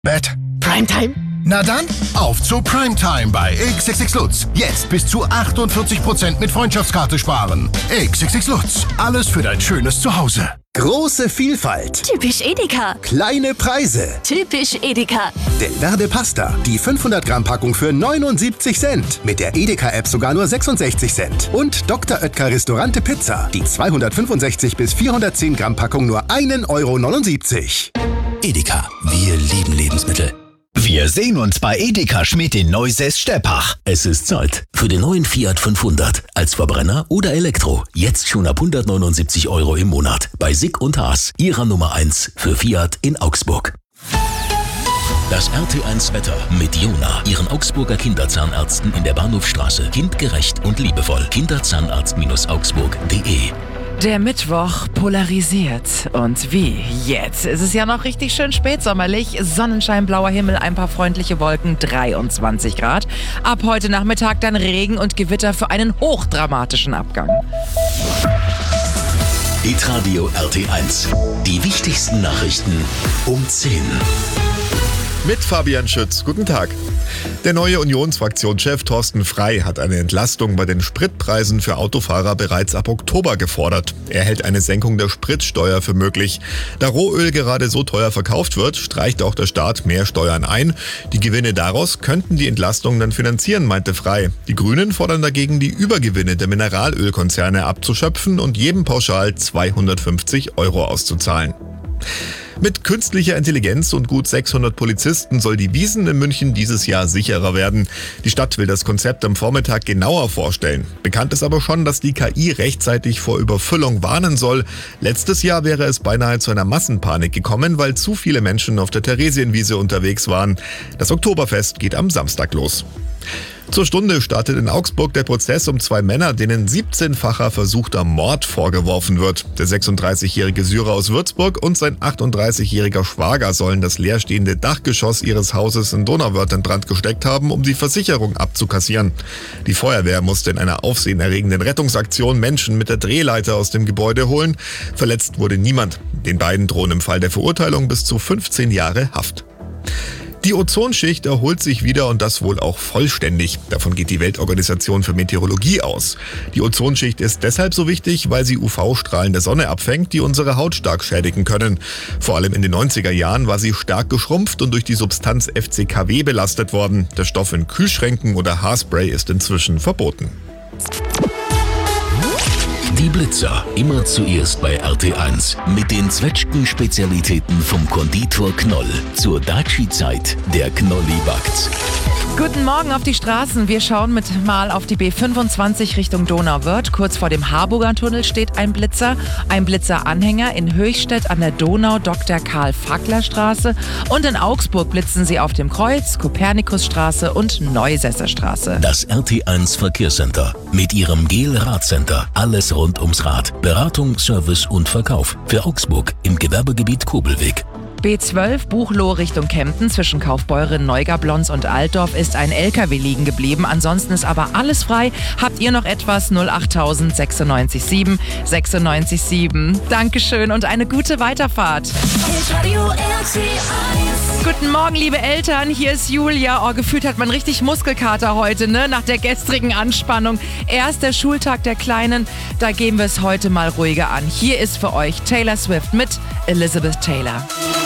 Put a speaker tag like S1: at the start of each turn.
S1: Bett?
S2: Primetime?
S1: Na dann, auf zu Primetime bei XXX Lutz. Jetzt bis zu 48% mit Freundschaftskarte sparen. XXX Lutz, alles für dein schönes Zuhause.
S3: Große Vielfalt.
S4: Typisch Edeka.
S3: Kleine Preise.
S4: Typisch Edeka.
S3: Delverde Pasta, die 500 Gramm Packung für 79 Cent. Mit der Edeka-App sogar nur 66 Cent. Und Dr. Oetker Restaurante Pizza, die 265 bis 410 Gramm Packung nur 1,79 €.
S5: Edeka, wir lieben Lebensmittel. Wir sehen uns bei Edeka Schmidt in Neusäß-Steppach. Es ist Zeit für den neuen Fiat 500. Als Verbrenner oder Elektro. Jetzt schon ab 179 € im Monat. Bei Sick und Haas, ihrer Nummer 1 für Fiat in Augsburg. Das RT1 Wetter mit Jona, ihren Augsburger Kinderzahnärzten in der Bahnhofstraße. Kindgerecht und liebevoll. Kinderzahnarzt-augsburg.de.
S2: Der Mittwoch polarisiert. Und wie jetzt? Es ist ja noch richtig schön spätsommerlich. Sonnenschein, blauer Himmel, ein paar freundliche Wolken, 23 Grad. Ab heute Nachmittag dann Regen und Gewitter für einen hochdramatischen Abgang.
S5: Hitradio RT1. Die wichtigsten Nachrichten um 10.
S6: Mit Fabian Schütz. Guten Tag. Der neue Unionsfraktionschef Thorsten Frey hat eine Entlastung bei den Spritpreisen für Autofahrer bereits ab Oktober gefordert. Er hält eine Senkung der Spritsteuer für möglich. Da Rohöl gerade so teuer verkauft wird, streicht auch der Staat mehr Steuern ein. Die Gewinne daraus könnten die Entlastung dann finanzieren, meinte Frey. Die Grünen fordern dagegen, die Übergewinne der Mineralölkonzerne abzuschöpfen und jedem pauschal 250 € auszuzahlen. Mit künstlicher Intelligenz und gut 600 Polizisten soll die Wiesn in München dieses Jahr sicherer werden. Die Stadt will das Konzept am Vormittag genauer vorstellen. Bekannt ist aber schon, dass die KI rechtzeitig vor Überfüllung warnen soll. Letztes Jahr wäre es beinahe zu einer Massenpanik gekommen, weil zu viele Menschen auf der Theresienwiese unterwegs waren. Das Oktoberfest geht am Samstag los. Zur Stunde startet in Augsburg der Prozess um 2 Männer, denen 17-facher versuchter Mord vorgeworfen wird. Der 36-jährige Syrer aus Würzburg und sein 38-jähriger Schwager sollen das leerstehende Dachgeschoss ihres Hauses in Donauwörth in Brand gesteckt haben, um die Versicherung abzukassieren. Die Feuerwehr musste in einer aufsehenerregenden Rettungsaktion Menschen mit der Drehleiter aus dem Gebäude holen. Verletzt wurde niemand. Den beiden drohen im Fall der Verurteilung bis zu 15 Jahre Haft. Die Ozonschicht erholt sich wieder und das wohl auch vollständig. Davon geht die Weltorganisation für Meteorologie aus. Die Ozonschicht ist deshalb so wichtig, weil sie UV-Strahlen der Sonne abfängt, die unsere Haut stark schädigen können. Vor allem in den 90er Jahren war sie stark geschrumpft und durch die Substanz FCKW belastet worden. Der Stoff in Kühlschränken oder Haarspray ist inzwischen verboten.
S5: Die Blitzer, immer zuerst bei RT1. Mit den Zwetschgen-Spezialitäten vom Konditor Knoll. Zur Daci-Zeit, der Knolli backt's.
S2: Guten Morgen auf die Straßen. Wir schauen mal auf die B25 Richtung Donauwörth. Kurz vor dem Harburger Tunnel steht ein Blitzer. Ein Blitzeranhänger in Höchstädt an der Donau, Dr. Karl-Fackler-Straße. Und in Augsburg blitzen sie auf dem Kreuz, Kopernikusstraße und Neusässerstraße.
S5: Das RT1 Verkehrscenter. Mit ihrem GEL-Radcenter. Alles rund ums Rad. Beratung, Service und Verkauf. Für Augsburg im Gewerbegebiet Kobelweg.
S2: B12 Buchloe Richtung Kempten zwischen Kaufbeuren, Neugablons und Altdorf ist ein LKW liegen geblieben. Ansonsten ist aber alles frei. Habt ihr noch etwas? 08000 967 967. Dankeschön und eine gute Weiterfahrt. Guten Morgen, liebe Eltern. Hier ist Julia. Oh, gefühlt hat man richtig Muskelkater heute, ne? Nach der gestrigen Anspannung. Erst der Schultag der Kleinen. Da gehen wir es heute mal ruhiger an. Hier ist für euch Taylor Swift mit Elizabeth Taylor.